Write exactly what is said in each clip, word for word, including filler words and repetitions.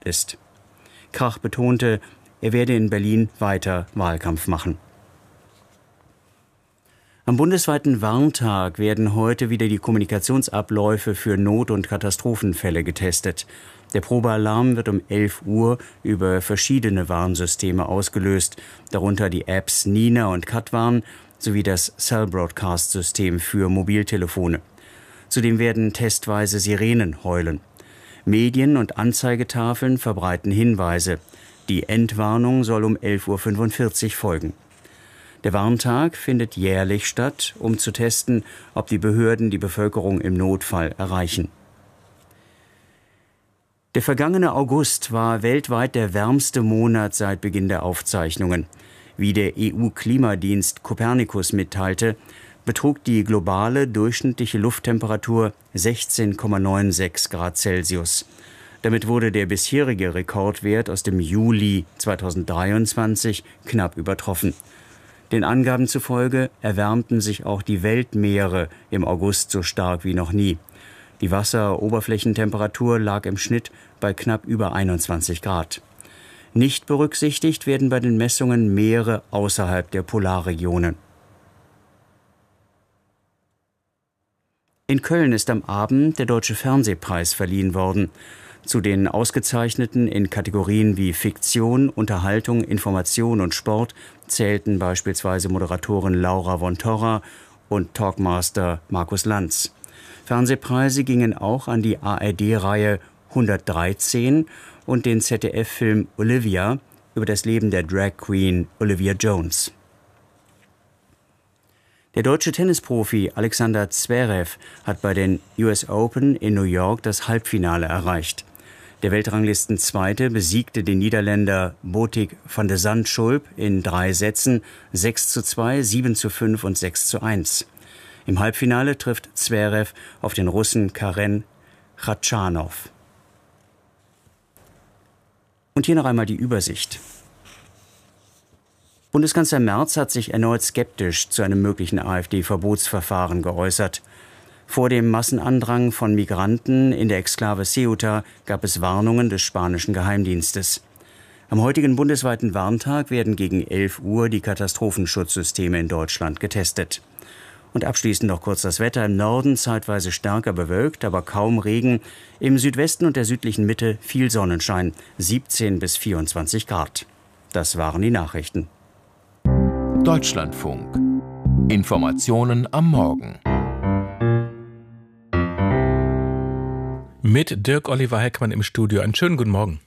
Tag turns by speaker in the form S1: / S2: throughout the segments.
S1: ist. Krach betonte, er werde in Berlin weiter Wahlkampf machen. Am bundesweiten Warntag werden heute wieder die Kommunikationsabläufe für Not- und Katastrophenfälle getestet. Der Probealarm wird um elf Uhr über verschiedene Warnsysteme ausgelöst, darunter die Apps Nina und Katwarn sowie das Cell Broadcast-System für Mobiltelefone. Zudem werden testweise Sirenen heulen. Medien und Anzeigetafeln verbreiten Hinweise. Die Endwarnung soll um elf Uhr fünfundvierzig folgen. Der Warntag findet jährlich statt, um zu testen, ob die Behörden die Bevölkerung im Notfall erreichen. Der vergangene August war weltweit der wärmste Monat seit Beginn der Aufzeichnungen. Wie der E U-Klimadienst Copernicus mitteilte, betrug die globale durchschnittliche Lufttemperatur sechzehn Komma sechsundneunzig Grad Celsius. Damit wurde der bisherige Rekordwert aus dem Juli zweitausenddreiundzwanzig knapp übertroffen. Den Angaben zufolge erwärmten sich auch die Weltmeere im August so stark wie noch nie. Die Wasseroberflächentemperatur lag im Schnitt bei knapp über einundzwanzig Grad. Nicht berücksichtigt werden bei den Messungen Meere außerhalb der Polarregionen. In Köln ist am Abend der Deutsche Fernsehpreis verliehen worden. Zu den Ausgezeichneten in Kategorien wie Fiktion, Unterhaltung, Information und Sport zählten beispielsweise Moderatorin Laura von Torra und Talkmaster Markus Lanz. Fernsehpreise gingen auch an die A R D-Reihe hundertdreizehn und den Z D F-Film Olivia über das Leben der Drag Queen Olivia Jones. Der deutsche Tennisprofi Alexander Zverev hat bei den U S Open in New York das Halbfinale erreicht. Der Weltranglistenzweite besiegte den Niederländer Botic van de Zandschulp in drei Sätzen sechs zu zwei, sieben zu fünf und sechs zu eins. Im Halbfinale trifft Zverev auf den Russen Karen Khachanov. Und hier noch einmal die Übersicht. Bundeskanzler Merz hat sich erneut skeptisch zu einem möglichen AfD-Verbotsverfahren geäußert. Vor dem Massenandrang von Migranten in der Exklave Ceuta gab es Warnungen des spanischen Geheimdienstes. Am heutigen bundesweiten Warntag werden gegen elf Uhr die Katastrophenschutzsysteme in Deutschland getestet. Und abschließend noch kurz das Wetter. Im Norden zeitweise stärker bewölkt, aber kaum Regen. Im Südwesten und der südlichen Mitte viel Sonnenschein, siebzehn bis vierundzwanzig Grad. Das waren die Nachrichten.
S2: Deutschlandfunk. Informationen am Morgen.
S3: Mit Dirk Oliver Heckmann im Studio. Einen schönen guten Morgen.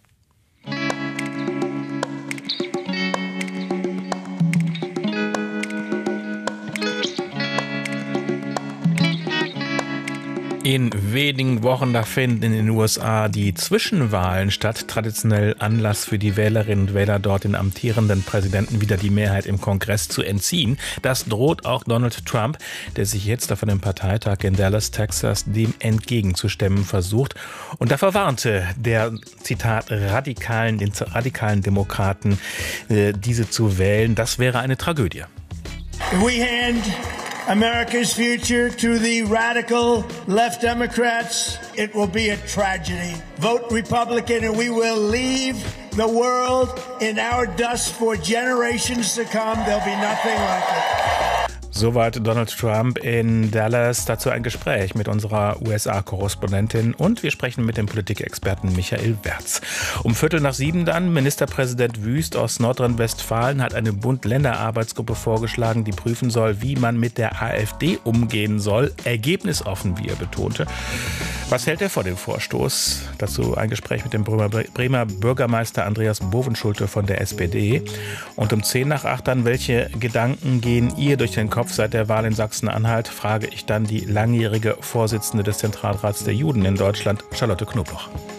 S3: In wenigen Wochen, da finden in den U S A die Zwischenwahlen statt. Traditionell Anlass für die Wählerinnen und Wähler, dort den amtierenden Präsidenten wieder die Mehrheit im Kongress zu entziehen. Das droht auch Donald Trump, der sich jetzt auf einem Parteitag in Dallas, Texas, dem entgegenzustemmen versucht. Und da verwarnte der, Zitat, radikalen, den radikalen Demokraten, äh, diese zu wählen. Das wäre eine Tragödie.
S4: We hand America's future to the radical left Democrats. It will be a tragedy. Vote Republican and we will leave the world in our dust for generations to come. There'll be nothing like it.
S3: Soweit Donald Trump in Dallas. Dazu ein Gespräch mit unserer U S A-Korrespondentin und wir sprechen mit dem Politikexperten Michael Wertz. Um Viertel nach sieben dann, Ministerpräsident Wüst aus Nordrhein-Westfalen hat eine Bund-Länder-Arbeitsgruppe vorgeschlagen, die prüfen soll, wie man mit der AfD umgehen soll. Ergebnisoffen, wie er betonte. Was hält er vor dem Vorstoß? Dazu ein Gespräch mit dem Bremer Bürgermeister Andreas Bovenschulte von der S P D. Und um zehn nach acht dann, welche Gedanken gehen ihr durch den Kopf seit der Wahl in Sachsen-Anhalt, frage ich dann die langjährige Vorsitzende des Zentralrats der Juden in Deutschland, Charlotte Knobloch.